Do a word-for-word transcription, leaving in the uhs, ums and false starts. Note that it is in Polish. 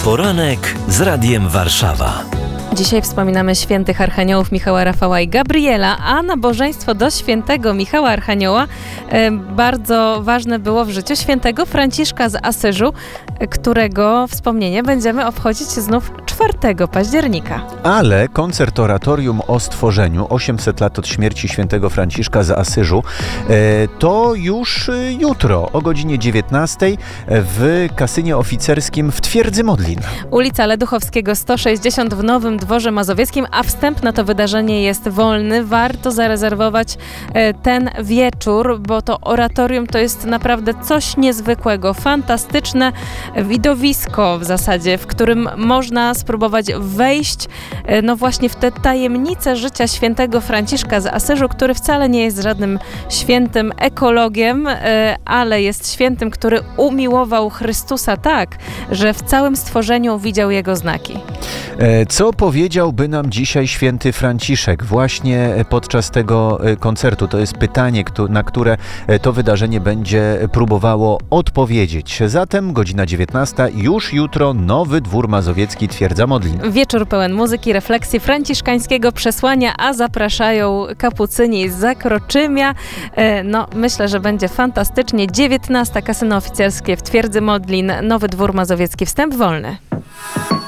Poranek z Radiem Warszawa. Dzisiaj wspominamy świętych archaniołów Michała, Rafała i Gabriela, a nabożeństwo do świętego Michała Archanioła e, bardzo ważne było w życiu świętego Franciszka z Asyżu, e, którego wspomnienie będziemy obchodzić znów czwartego października. Ale koncert oratorium o stworzeniu, osiemset lat od śmierci świętego Franciszka z Asyżu, e, to już jutro o godzinie dziewiętnastej w kasynie oficerskim w Twierdzy Modlin. Ulica Leduchowskiego sto sześćdziesiąt w Nowym Dworze Mazowieckim, a wstęp na to wydarzenie jest wolny. Warto zarezerwować e, ten wieczór, bo to oratorium to jest naprawdę coś niezwykłego, fantastyczne widowisko w zasadzie, w którym można spróbować wejść e, no właśnie w te tajemnice życia świętego Franciszka z Asyżu, który wcale nie jest żadnym świętym ekologiem, e, ale jest świętym, który umiłował Chrystusa tak, że w całym stworzeniu widział Jego znaki. Co powiedziałby nam dzisiaj święty Franciszek właśnie podczas tego koncertu? To jest pytanie, na które to wydarzenie będzie próbowało odpowiedzieć. Zatem godzina dziewiętnasta, już jutro Nowy Dwór Mazowiecki, Twierdza Modlin. Wieczór pełen muzyki, refleksji, franciszkańskiego przesłania, a zapraszają kapucyni z Zakroczymia. No, myślę, że będzie fantastycznie. dziewiętnasta, kasyno oficerskie w Twierdzy Modlin, Nowy Dwór Mazowiecki, wstęp wolny.